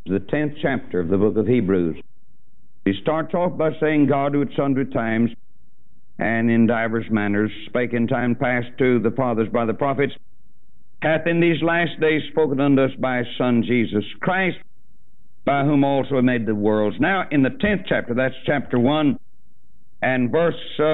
the 10th chapter of the book of Hebrews. He starts off by saying, God, who at sundry times and in divers manners spake in time past to the fathers by the prophets, hath in these last days spoken unto us by His Son Jesus Christ, by whom also He made the worlds. Now, in the 10th chapter, that's chapter 1, and verse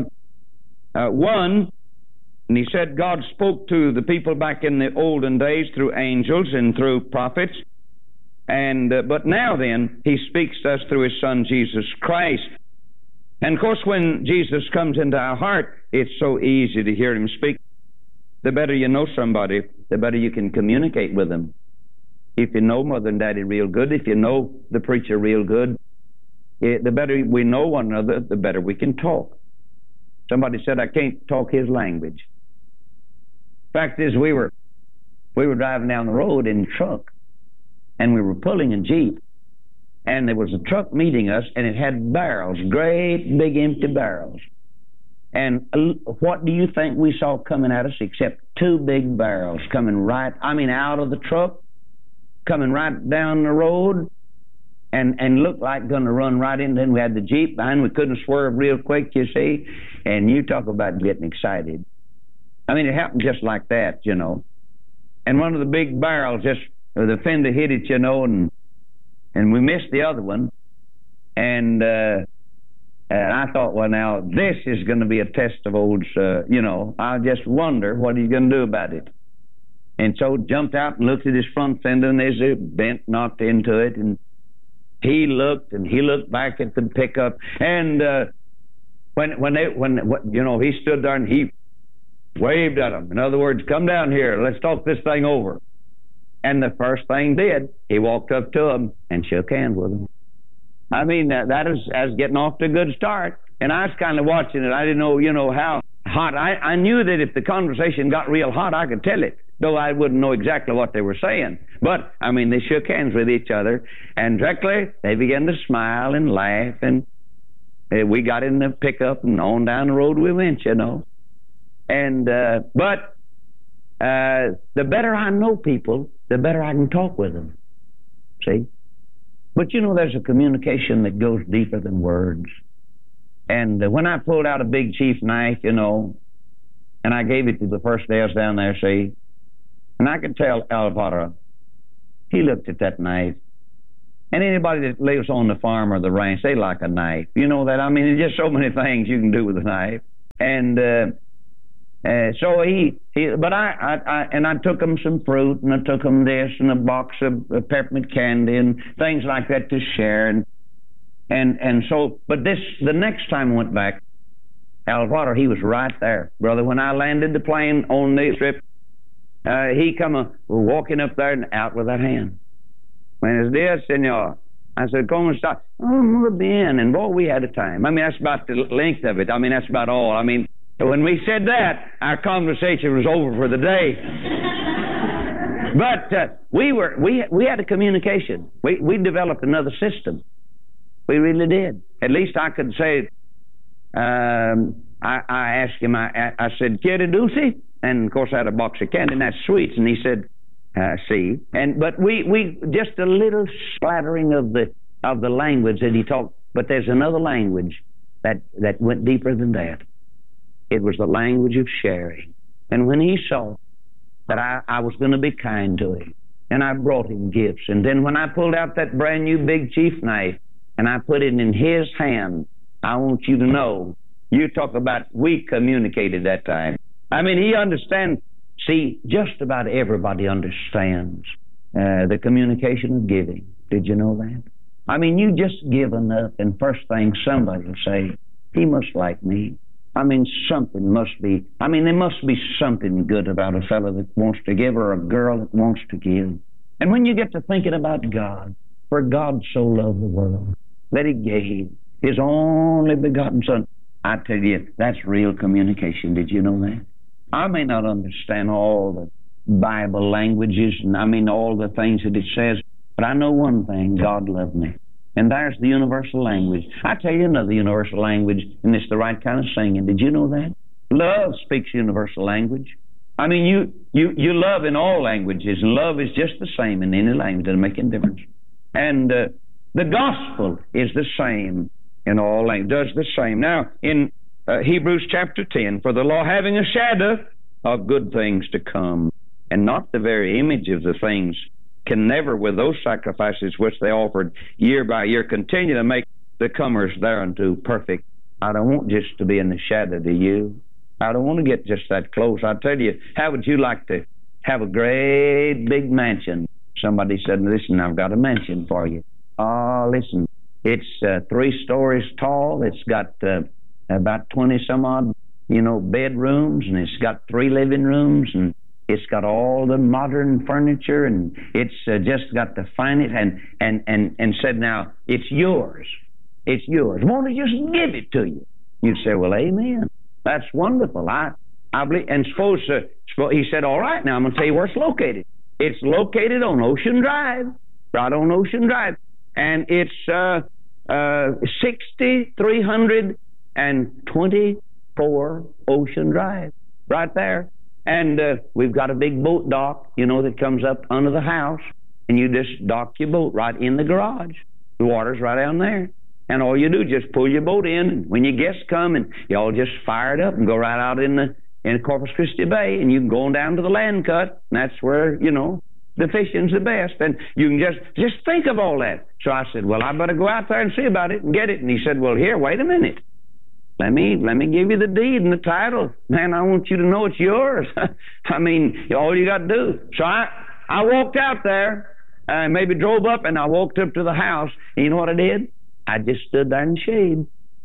1, and he said God spoke to the people back in the olden days through angels and through prophets, and but now then, He speaks to us through His Son Jesus Christ. And of course, when Jesus comes into our heart, it's so easy to hear Him speak. The better you know somebody, the better you can communicate with them. If you know Mother and Daddy real good, if you know the preacher real good, the better we know one another, the better we can talk. Somebody said, I can't talk his language. Fact is, we were driving down the road in a truck, and we were pulling a Jeep, and there was a truck meeting us, and it had barrels, great big empty barrels. And what do you think we saw coming at us except two big barrels coming out of the truck, coming right down the road, and looked like going to run right in. Then we had the Jeep behind. We couldn't swerve real quick, you see. And you talk about getting excited. I mean, it happened just like that, you know. And one of the big barrels, the fender hit it, you know, and we missed the other one. And I thought, well, now, this is going to be a test of old, you know. I just wonder what he's going to do about it. And so jumped out and looked at his front fender, and there's a bent, knocked into it, and he looked back at the pickup, and he stood there and he waved at them. In other words, come down here, let's talk this thing over. And the first thing he walked up to them and shook hands with them. I mean, that is getting off to a good start. And I was kind of watching it. I didn't know, you know, how hot. I knew that if the conversation got real hot, I could tell it, though I wouldn't know exactly what they were saying. But, I mean, they shook hands with each other, and directly they began to smile and laugh, and we got in the pickup, and on down the road we went, you know. And, but the better I know people, the better I can talk with them, see? But, you know, there's a communication that goes deeper than words. And when I pulled out a big chief knife, you know, and I gave it to the first day I was down there, see, and I could tell Alvaro, he looked at that knife. And anybody that lives on the farm or the ranch, they like a knife. You know that? I mean, there's just so many things you can do with a knife. And so I took him some fruit, and I took him this, and a box of peppermint candy, and things like that to share. And so, but the next time I went back, Alvaro, he was right there. Brother, when I landed the plane on the trip, he come walking up there and out with that hand. Buenos dias, senor. I said, ¿Cómo está? Oh, muy bien. And boy, we had a time. I mean, that's about the length of it. I mean, that's about all. I mean, when we said that, our conversation was over for the day. But we had a communication. We developed another system. We really did. At least I could say, I asked him, I said, ¿Quiere dulce? And of course I had a box of candy, and that's sweets. And he said, see. But we just a little splattering of the language that he talked. But there's another language that went deeper than that. It was the language of sharing. And when he saw that I was going to be kind to him, and I brought him gifts, and then when I pulled out that brand new big chief knife, and I put it in his hand, I want you to know, you talk about we communicated that time. I mean, he understands. See, just about everybody understands the communication of giving. Did you know that? I mean, you just give enough, and first thing somebody will say, he must like me. I mean, something must be, there must be something good about a fellow that wants to give or a girl that wants to give. And when you get to thinking about God, for God so loved the world, that He gave His only begotten Son, I tell you, that's real communication. Did you know that? I may not understand all the Bible languages and all the things that it says, but I know one thing, God loved me. And there's the universal language. I tell you another universal language, and it's the right kind of singing. Did you know that? Love speaks universal language. I mean, you love in all languages, and love is just the same in any language. It doesn't make any difference. And the gospel is the same in all languages, does the same. Now, in Hebrews chapter 10, for the law having a shadow of good things to come, and not the very image of the things, can never, with those sacrifices which they offered year by year, continue to make the comers thereunto perfect. I don't want just to be in the shadow, do you? I don't want to get just that close. I tell you, how would you like to have a great big mansion? Somebody said, listen, I've got a mansion for you. Oh, listen, it's 3 stories tall. It's got about 20 some odd, bedrooms, and it's got 3 living rooms, and it's got all the modern furniture, and it's just got the finest, and said, now, it's yours. It's yours. Won't I just give it to you? You'd say, well, amen. That's wonderful. I believe, and suppose he said, all right, now I'm going to tell you where it's located. It's located on Ocean Drive, right on Ocean Drive, and it's 6324 Ocean Drive, right there. And we've got a big boat dock, that comes up under the house, and you just dock your boat right in the garage. The water's right down there. And all you do is just pull your boat in, and when your guests come, and you all just fire it up and go right out in Corpus Christi Bay, and you can go on down to the land cut, and that's where, the fishing's the best. And you can just think of all that. So I said, well, I better go out there and see about it and get it. And he said, well, here, wait a minute. Let me give you the deed and the title. Man, I want you to know it's yours. I mean, all you got to do. So I walked out there, maybe drove up, and I walked up to the house. And you know what I did? I just stood there in the shade.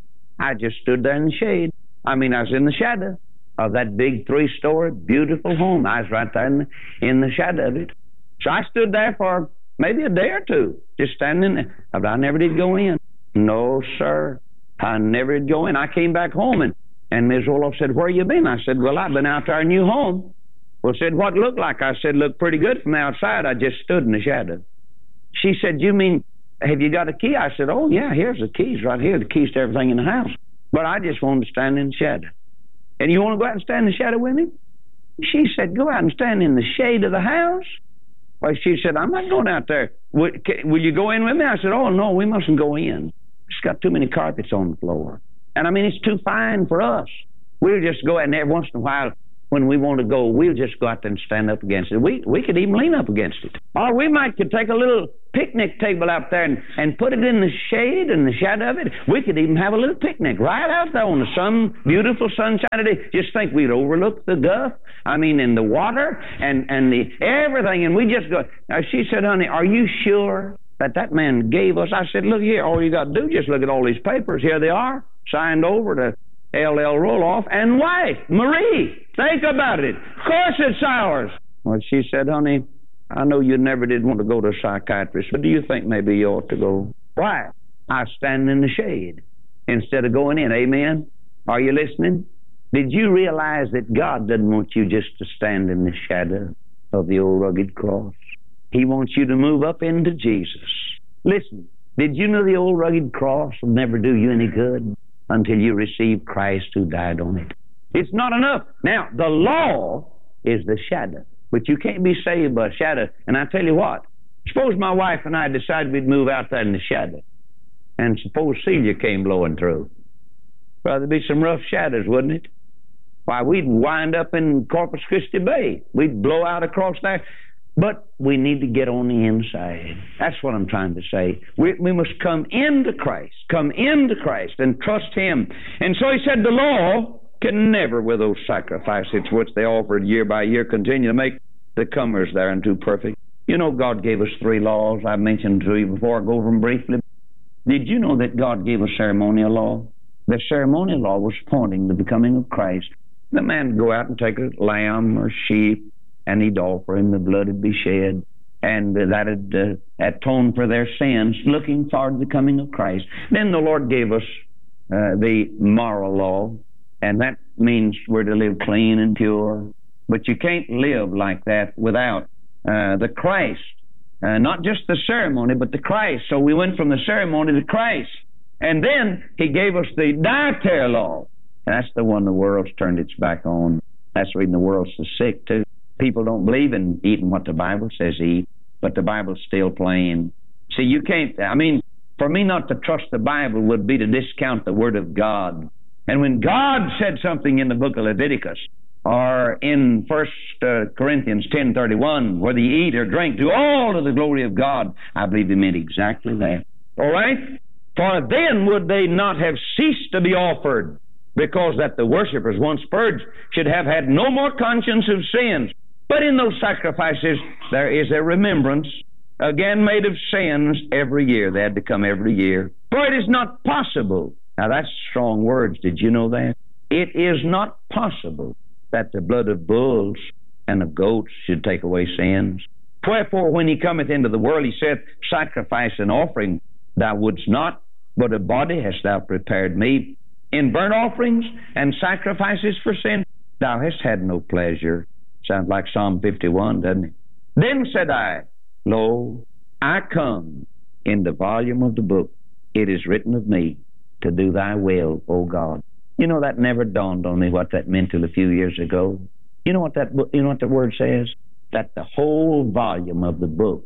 I just stood there in the shade. I mean, I was in the shadow of that big 3-story, beautiful home. I was right there in the shadow of it. So I stood there for maybe a day or two, just standing there. But I never did go in. No, sir. I never did go in. I came back home, and Ms. Roloff said, where you been? I said, well, I've been out to our new home. Well, said, what looked like? I said, looked pretty good from the outside. I just stood in the shadow. She said, you mean, have you got a key? I said, oh, yeah, here's the keys right here, the keys to everything in the house. But I just wanted to stand in the shadow. And you want to go out and stand in the shadow with me? She said, go out and stand in the shade of the house. Well, she said, I'm not going out there. Will you go in with me? I said, oh, no, we mustn't go in. It's got too many carpets on the floor. And I mean, it's too fine for us. We'll just go out, and every once in a while, when we want to go, we'll just go out there and stand up against it. We could even lean up against it. Or we could take a little picnic table out there and put it in the shade and the shadow of it. We could even have a little picnic right out there on some beautiful sunshiny day. Just think, we'd overlook the Gulf, and the water and the everything, and we just go. Now, she said, honey, are you sure that man gave us? I said, look here, all you got to do, just look at all these papers. Here they are, signed over to L.L. Roloff and wife, Marie. Think about it. Of course it's ours. Well, she said, honey, I know you never did want to go to a psychiatrist, but do you think maybe you ought to go? Why? I stand in the shade instead of going in. Amen? Are you listening? Did you realize that God doesn't want you just to stand in the shadow of the old rugged cross? He wants you to move up into Jesus. Listen, did you know the old rugged cross will never do you any good until you receive Christ who died on it? It's not enough. Now, the law is the shadow, but you can't be saved by a shadow. And I tell you what, suppose my wife and I decided we'd move out there in the shadow, and suppose Celia came blowing through. Well, there'd be some rough shadows, wouldn't it? Why, we'd wind up in Corpus Christi Bay. We'd blow out across there. But we need to get on the inside. That's what I'm trying to say. We must come into Christ and trust Him. And so he said the law can never, with those sacrifices which they offered year by year, continue to make the comers thereunto perfect. You know, God gave us 3 laws. I've mentioned to you before. I'll go over them briefly. Did you know that God gave a ceremonial law? The ceremonial law was pointing to the coming of Christ. The man would go out and take a lamb or sheep, and he'd offer him, the blood would be shed, and that'd atone for their sins, looking forward to the coming of Christ. Then the Lord gave us the moral law, and that means we're to live clean and pure. But you can't live like that without the Christ. Not just the ceremony, but the Christ. So we went from the ceremony to Christ. And then He gave us the dietary law. And that's the one the world's turned its back on. That's the reason the world's so sick, too. People don't believe in eating what the Bible says eat, but the Bible's still plain. See, you can't, for me not to trust the Bible would be to discount the Word of God. And when God said something in the book of Leviticus, or in 1 Corinthians 10:31, whether you eat or drink, do all to the glory of God, I believe he meant exactly that. All right? For then would they not have ceased to be offered, because that the worshippers, once purged, should have had no more conscience of sins. But in those sacrifices there is a remembrance, again made of sins every year. They had to come every year. For it is not possible. Now that's strong words. Did you know that? It is not possible that the blood of bulls and of goats should take away sins. Wherefore, when he cometh into the world, he saith, sacrifice and offering thou wouldst not, but a body hast thou prepared me. In burnt offerings and sacrifices for sin, thou hast had no pleasure. Sounds like Psalm 51, doesn't it? Then said I, Lo, I come in the volume of the book. It is written of me to do thy will, O God. You know, that never dawned on me what that meant till a few years ago. You know what the word says? That the whole volume of the book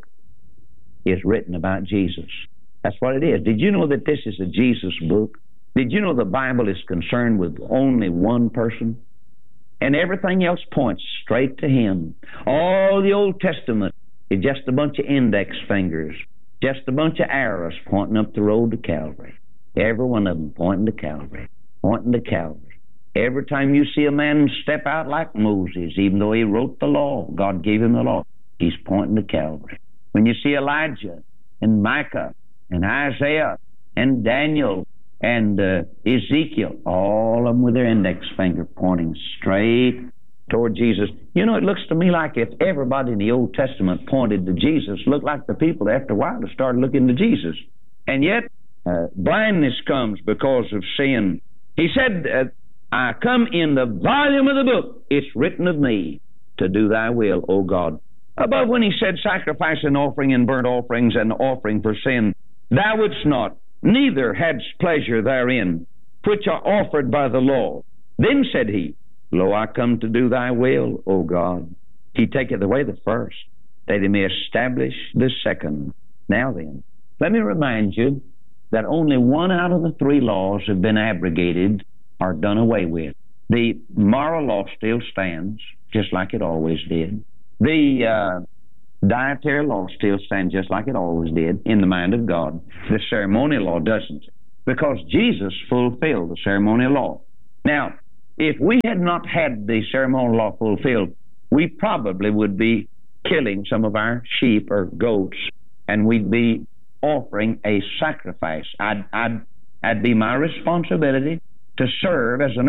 is written about Jesus. That's what it is. Did you know that this is a Jesus book? Did you know the Bible is concerned with only one person? And everything else points straight to him. All the Old Testament is just a bunch of index fingers, just a bunch of arrows pointing up the road to Calvary. Every one of them pointing to Calvary, pointing to Calvary. Every time you see a man step out like Moses, even though he wrote the law, God gave him the law, he's pointing to Calvary. When you see Elijah and Micah and Isaiah and Daniel and Ezekiel, all of them with their index finger pointing straight toward Jesus. You know, it looks to me like if everybody in the Old Testament pointed to Jesus, looked like the people after a while started looking to Jesus. And yet, blindness comes because of sin. He said, I come in the volume of the book. It's written of me to do thy will, O God. Above when he said, sacrifice and offering and burnt offerings and offering for sin, thou wouldst not, neither hadst pleasure therein, which are offered by the law. Then said he, Lo, I come to do thy will, O God. He taketh away the first, that he may establish the second. Now then, let me remind you that only one out of the three laws have been abrogated or done away with. The moral law still stands, just like it always did. The dietary law still stands just like it always did in the mind of God. The ceremonial law doesn't, because Jesus fulfilled the ceremonial law. Now, if we had not had the ceremonial law fulfilled, we probably would be killing some of our sheep or goats, and we'd be offering a sacrifice. I'd be my responsibility to serve as an